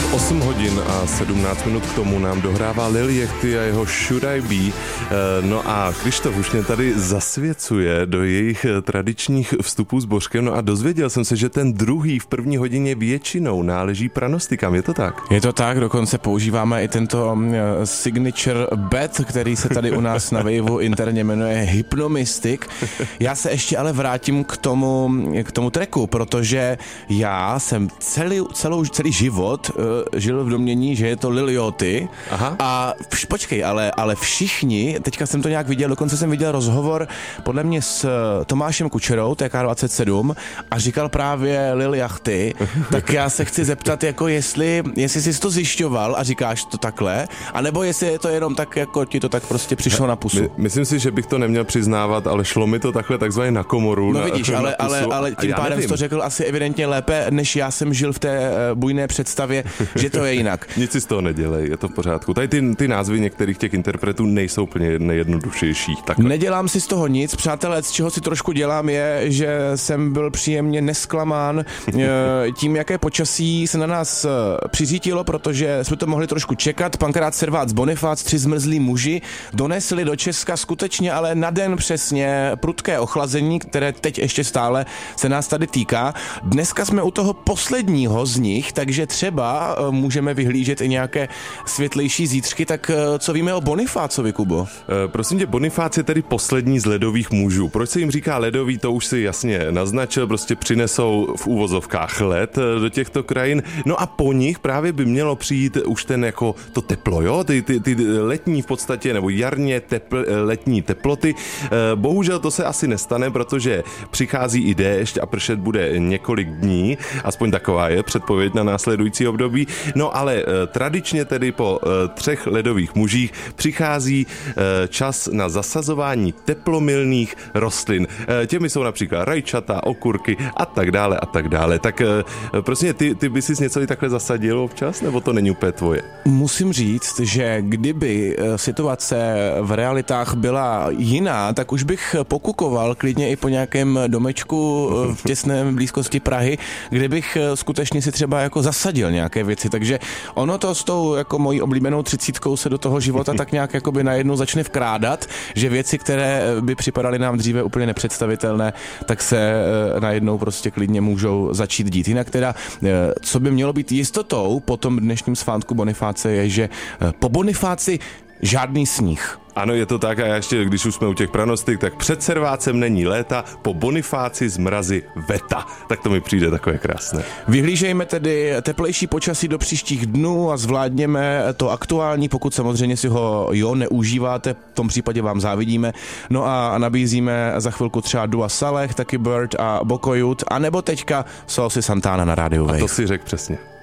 8 hodin a 17 minut k tomu nám dohrává Lil Yachty a jeho Should I Be. No a Krištof už mě tady zasvěcuje do jejich tradičních vstupů s božkem. No a dozvěděl jsem se, že ten druhý v první hodině většinou náleží pranostikám. Je to tak? Je to tak, dokonce používáme i tento signature bet, který se tady u nás na Waveu interně jmenuje Hypnomystic. Já se ještě ale vrátím k tomu tracku, protože já jsem celý život žil v domnění, že je to Lil Yachty. Aha. A počkej, ale všichni, teďka jsem to nějak viděl, dokonce jsem viděl rozhovor podle mě s Tomášem Kučerou, TK27, a říkal právě Lil Yachty, tak já se chci zeptat, jako jestli jsi to zjišťoval a říkáš to takhle, anebo jestli je to jenom tak, jako ti to tak prostě přišlo na pusu. Myslím si, že bych to neměl přiznávat, ale šlo mi to takhle takzvaně na komoru. No vidíš, ale tím pádem jsi to řekl asi evidentně lépe, než já jsem žil v té bujné představě, že to je jinak. Nic si z toho nedělej, je to v pořádku. Tady ty názvy některých těch interpretů nejsou úplně nejjednoduššější. Takhle. Nedělám si z toho nic, přátelé, z čeho si trošku dělám je, že jsem byl příjemně nesklamán tím, jaké počasí se na nás přiřítilo, protože jsme to mohli trošku čekat. Pankrát Servác Bonifác, 3 zmrzlí muži, donesli do Česka skutečně ale na den přesně prudké ochlazení, které teď ještě stále se nás tady týká. Dneska jsme u toho posledního z nich, takže třeba můžeme vyhlížet i nějaké světlejší zítřky, tak co víme o Bonifácovi, Kubo? Prosím tě, Bonifác je tedy poslední z ledových mužů. Proč se jim říká ledový, to už si jasně naznačil, prostě přinesou v úvozovkách led do těchto krajin. No a po nich právě by mělo přijít už ten jako to teplo, jo? Ty letní v podstatě, nebo jarně letní teploty. Bohužel to se asi nestane, protože přichází i déšť a pršet bude několik dní, aspoň taková je předpověď na následující období. No ale tradičně tedy po 3 ledových mužích přichází čas na zasazování teplomilných rostlin. Těmi jsou například rajčata, okurky a tak dále a tak dále. Tak prostě ty by si něco i takhle zasadil občas, nebo to není úplně tvoje? Musím říct, že kdyby situace v realitách byla jiná, tak už bych pokukoval klidně i po nějakém domečku v těsné blízkosti Prahy, kde bych skutečně si třeba jako zasadil nějaké věci. Takže ono to s tou jako mojí oblíbenou 30 se do toho života tak nějak jakoby najednou začne vkrádat, že věci, které by připadaly nám dříve úplně nepředstavitelné, tak se najednou prostě klidně můžou začít dít. Jinak teda, co by mělo být jistotou po tom dnešním svátku Bonifáce je, že po Bonifáci žádný sníh. Ano, je to tak a ještě, když už jsme u těch pranostik, tak před Servácem není léta, po Bonifáci z mrazy veta. Tak to mi přijde takové krásné. Vyhlížejme tedy teplejší počasí do příštích dnů a zvládněme to aktuální, pokud samozřejmě si ho neužíváte, v tom případě vám závidíme. No a nabízíme za chvilku třeba Dua Saleh, taky Bird a Boko Youth, anebo teďka Saucy Santana na rádiu Wave. A to si řekl přesně.